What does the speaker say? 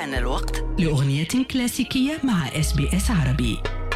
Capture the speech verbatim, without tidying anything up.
حان الوقت لأغنية كلاسيكية مع إس بي إس عربي.